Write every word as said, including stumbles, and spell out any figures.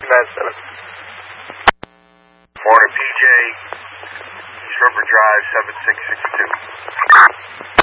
nine seven. Morning, P J. East River Drive, seven six six two.